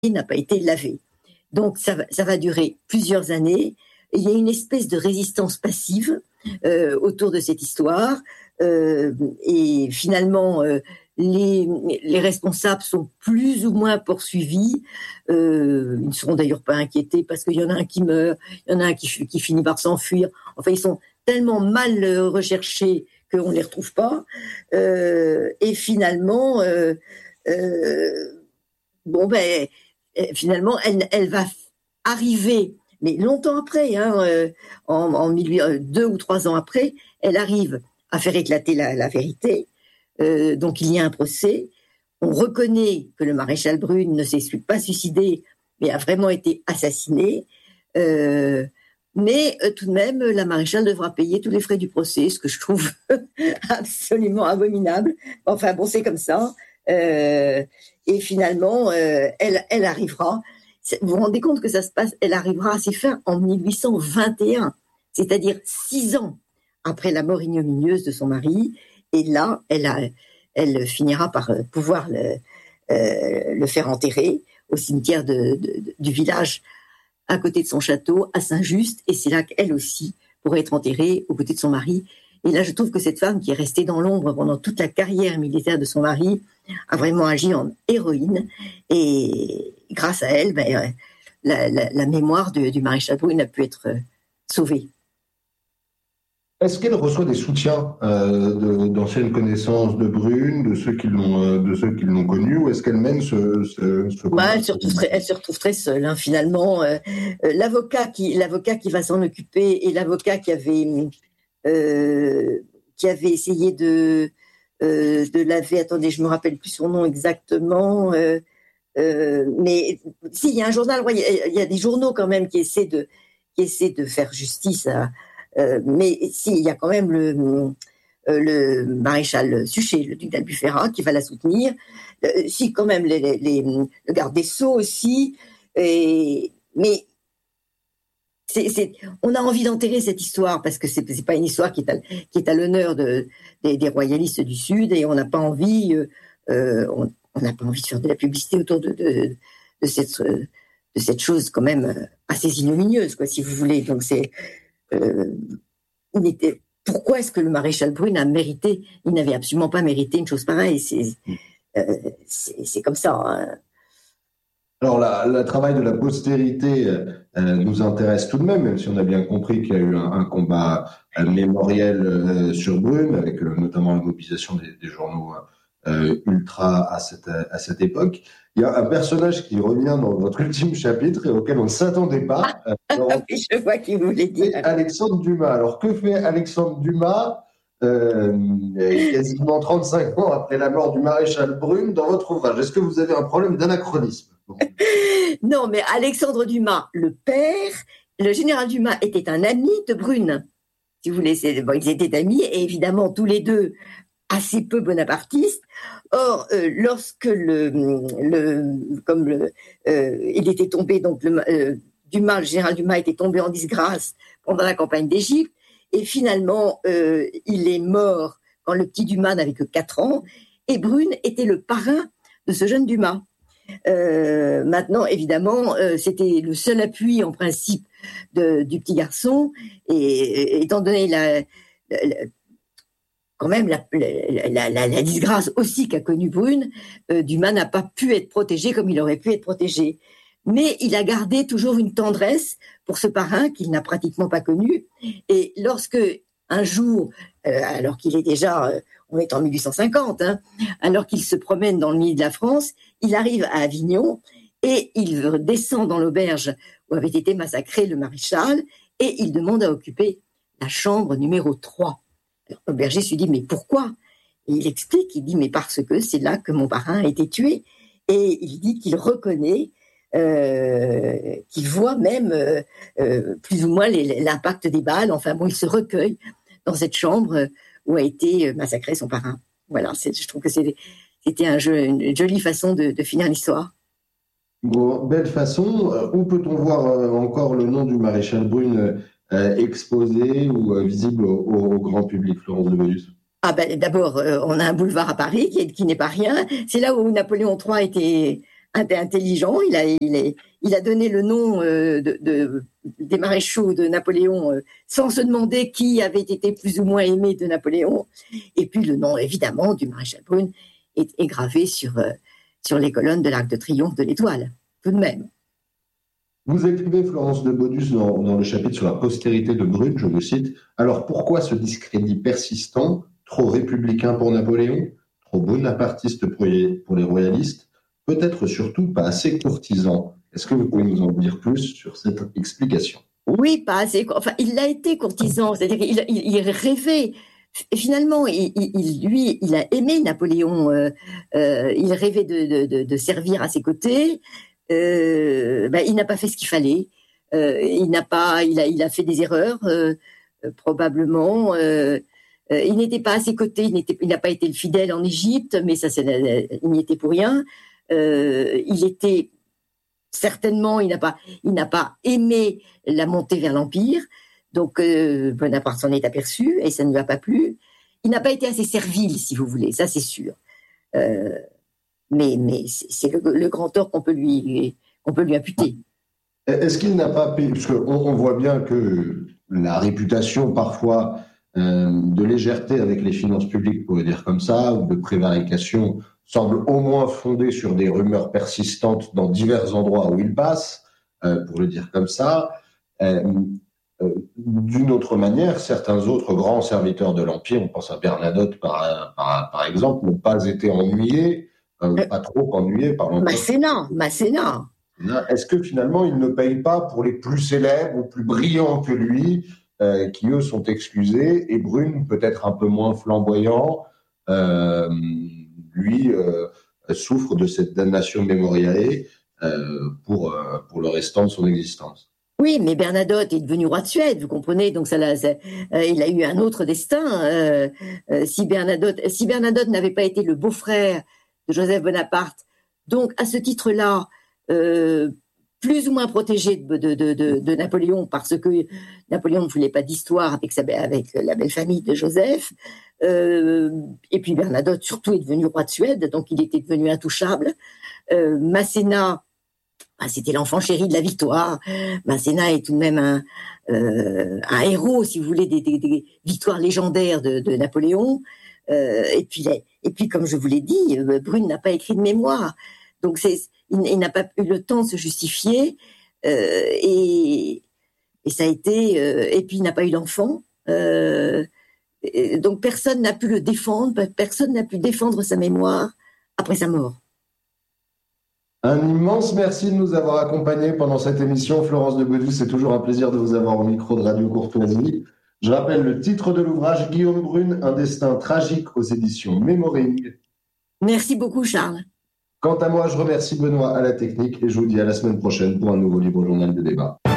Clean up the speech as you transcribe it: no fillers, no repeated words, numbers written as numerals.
n'a pas été lavé. Donc ça va durer plusieurs années. Il y a une espèce de résistance passive autour de cette histoire. Et finalement, les responsables sont plus ou moins poursuivis. Ils ne seront d'ailleurs pas inquiétés parce qu'il y en a un qui meurt, il y en a un qui finit par s'enfuir. Enfin, ils sont tellement mal recherchés qu'on ne les retrouve pas. Et finalement, finalement, elle va arriver, mais longtemps après, en 2 ou 3 ans après, elle arrive à faire éclater la vérité. Donc il y a un procès. On reconnaît que le maréchal Brune ne s'est pas suicidé, mais a vraiment été assassiné. Mais tout de même, la maréchale devra payer tous les frais du procès, ce que je trouve absolument abominable. Enfin bon, c'est comme ça. Et finalement, elle arrivera. Vous vous rendez compte que ça se passe, elle arrivera à ses fins en 1821, c'est-à-dire 6 ans après la mort ignominieuse de son mari. Et là, elle finira par pouvoir le faire enterrer au cimetière du village à côté de son château, à Saint-Just. Et c'est là qu'elle aussi pourrait être enterrée aux côtés de son mari. Et là, je trouve que cette femme qui est restée dans l'ombre pendant toute la carrière militaire de son mari a vraiment agi en héroïne. Et grâce à elle, la mémoire du maréchal Brune a pu être sauvée. Est-ce qu'elle reçoit des soutiens d'anciennes connaissances de Brune, de ceux qui l'ont connue, ou est-ce qu'elle mène ce combat? Elle se retrouve très seule, finalement. L'avocat qui va s'en occuper et l'avocat qui avait essayé de laver. Attendez, je me rappelle plus son nom exactement. Mais si, il y a un journal, il y a des journaux quand même qui essaient de faire justice à. Mais si, il y a quand même le maréchal Suchet, le duc d'Albufera, qui va la soutenir. Si, quand même, le garde des Sceaux aussi. Mais on a envie d'enterrer cette histoire parce que c'est pas une histoire qui est à l'honneur des royalistes du Sud, et on n'a pas envie, on n'a pas envie de faire de la publicité autour de cette chose quand même assez ignominieuse, quoi, si vous voulez. Donc pourquoi est-ce que le maréchal Brune a mérité? Il n'avait absolument pas mérité une chose pareille. C'est comme ça. Hein. Alors, le travail de la postérité nous intéresse tout de même si on a bien compris qu'il y a eu un combat mémoriel sur Brune, avec notamment la mobilisation des journaux ultra à cette époque. Il y a un personnage qui revient dans votre ultime chapitre et auquel on ne s'attendait pas. Je vois qui vous voulez dire. Alexandre Dumas. Alors, que fait Alexandre Dumas quasiment 35 ans après la mort du maréchal Brune dans votre ouvrage? Est-ce que vous avez un problème d'anachronisme? Non, mais Alexandre Dumas, le père, le général Dumas était un ami de Brune. Si vous voulez, ils étaient amis, et évidemment tous les deux assez peu bonapartistes. Or, lorsque il était tombé, donc le général Dumas était tombé en disgrâce pendant la campagne d'Égypte, et finalement, il est mort quand le petit Dumas n'avait que 4 ans, et Brune était le parrain de ce jeune Dumas. Maintenant, évidemment, c'était le seul appui, en principe, du petit garçon, et étant donné quand même la disgrâce aussi qu'a connue Brune, Dumas n'a pas pu être protégé comme il aurait pu être protégé. Mais il a gardé toujours une tendresse pour ce parrain qu'il n'a pratiquement pas connu. Et lorsque, un jour, alors qu'il est déjà, on est en 1850, alors qu'il se promène dans le milieu de la France, il arrive à Avignon et il descend dans l'auberge où avait été massacré le maréchal, et il demande à occuper la chambre numéro 3. Alors, l'aubergiste lui dit, mais pourquoi? Et il explique, il dit, mais parce que c'est là que mon parrain a été tué. Et il dit qu'il reconnaît, qu'il voit même plus ou moins l'impact des balles. Enfin bon, il se recueille dans cette chambre où a été massacré son parrain. Voilà, je trouve que c'était une jolie façon de finir l'histoire. Bon, belle façon. Où peut-on voir encore le nom du maréchal Brune exposé ou visible au grand public, Florence de Beaulieu? D'abord, on a un boulevard à Paris qui n'est pas rien. C'est là où Napoléon III intelligent. Il a donné le nom des maréchaux de Napoléon sans se demander qui avait été plus ou moins aimé de Napoléon. Et puis le nom, évidemment, du maréchal Brune est gravé sur les colonnes de l'Arc de Triomphe de l'Étoile, tout de même. Vous écrivez, Florence de Beaudus, dans le chapitre sur la postérité de Brune, je vous cite, « Alors pourquoi ce discrédit persistant, trop républicain pour Napoléon, trop bonapartiste pour les royalistes, peut-être surtout pas assez courtisan ?» Est-ce que vous pouvez nous en dire plus sur cette explication ? Oui, pas assez. Enfin, il a été courtisan, c'est-à-dire qu'il rêvait. Finalement, il a aimé Napoléon. Il rêvait de servir à ses côtés. Il n'a pas fait ce qu'il fallait. Il a fait des erreurs, probablement. Il n'était pas à ses côtés. Il n'a pas été le fidèle en Égypte, mais ça, il n'y était pour rien. Il était certainement, il n'a pas aimé la montée vers l'Empire. Donc Bonaparte s'en est aperçu et ça ne lui a pas plu. Il n'a pas été assez servile, si vous voulez, ça c'est sûr. Mais c'est le grand tort qu'on peut lui imputer. Est-ce qu'il n'a pas payé, parce qu'on voit bien que la réputation parfois de légèreté avec les finances publiques, pour le dire comme ça, ou de prévarication, semble au moins fondée sur des rumeurs persistantes dans divers endroits où il passe, pour le dire comme ça. D'une autre manière, certains autres grands serviteurs de l'Empire, on pense à Bernadotte par exemple, n'ont pas été ennuyés, pas trop ennuyés par l'Empire. Masséna. Est-ce que finalement, il ne paye pas pour les plus célèbres ou plus brillants que lui, qui eux sont excusés, et Brune, peut-être un peu moins flamboyant, lui souffre de cette damnation mémoriale pour le restant de son existence. Oui, mais Bernadotte est devenu roi de Suède, vous comprenez, donc il a eu un autre destin. Si Bernadotte n'avait pas été le beau-frère de Joseph Bonaparte, donc à ce titre-là, plus ou moins protégé de Napoléon, parce que Napoléon ne voulait pas d'histoire avec la belle famille de Joseph, et puis Bernadotte surtout est devenu roi de Suède, donc il était devenu intouchable. Masséna, c'était l'enfant chéri de la victoire. Masséna est tout de même un héros, si vous voulez, des victoires légendaires de Napoléon. Et puis, comme je vous l'ai dit, Brune n'a pas écrit de mémoire. Donc, il n'a pas eu le temps de se justifier. Et ça a été... et puis, il n'a pas eu d'enfant. Donc, personne n'a pu le défendre. Personne n'a pu défendre sa mémoire après sa mort. Un immense merci de nous avoir accompagnés pendant cette émission. Florence de Beaudus, c'est toujours un plaisir de vous avoir au micro de Radio Courtoisie. Je rappelle le titre de l'ouvrage, Guillaume Brune, un destin tragique aux éditions Memoring. Merci beaucoup, Charles. Quant à moi, je remercie Benoît à la technique et je vous dis à la semaine prochaine pour un nouveau libre journal de débat.